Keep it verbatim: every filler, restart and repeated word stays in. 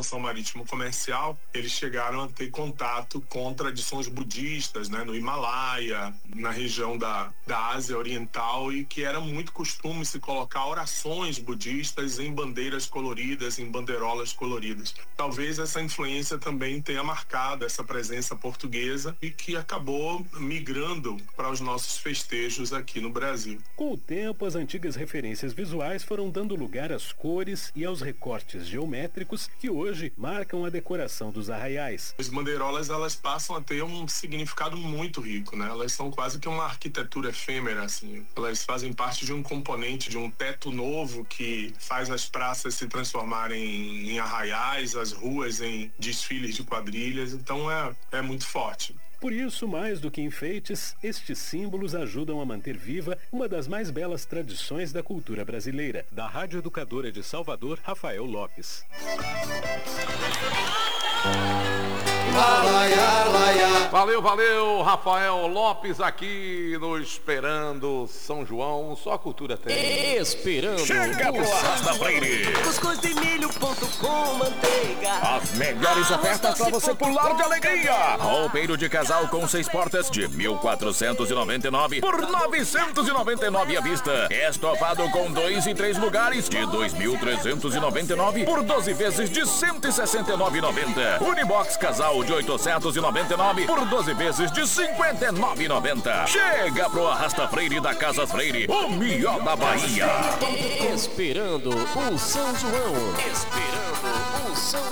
expansão marítimo comercial, eles chegaram a ter contato com tradições budistas, né, no Himalaia, na região da, da Ásia Oriental, e que era muito costume se colocar orações budistas em bandeiras coloridas, em bandeirolas coloridas. Talvez essa influência também tenha marcado essa presença portuguesa e que acabou migrando para os nossos festejos aqui no Brasil. Com o tempo, as antigas referências visuais foram dando lugar às cores e aos recortes geométricos que hoje marcam a decoração dos arraiais. As bandeirolas, elas passam a ter um significado muito rico, né? Elas são quase que uma arquitetura efêmera, assim. Elas fazem parte de um componente, de um teto novo que faz as praças se transformarem em arraiais, as ruas em desfiles de quadrilhas. Então é, é muito forte. Por isso, mais do que enfeites, estes símbolos ajudam a manter viva uma das mais belas tradições da cultura brasileira. Da Rádio Educadora de Salvador, Rafael Lopes. Valeu, valeu, Rafael Lopes aqui no Esperando São João, só a cultura tem. Esperando. Chega pro Arrasta Freire. Cuscuz de milho ponto com manteiga. As melhores ofertas pra você pular de alegria. Roupeiro de casal com seis portas de mil quatrocentos e noventa e nove por novecentos e noventa e nove à vista. Estofado com dois e três lugares de dois mil trezentos e noventa e nove por doze vezes de cento e sessenta e nove reais e noventa centavos. Unibox casal de oitocentos e noventa e nove por doze vezes de cinquenta e nove reais e noventa centavos. Chega pro Arrasta Freire da Casas Freire, o melhor da Bahia. Esperando o São João. Esperando o São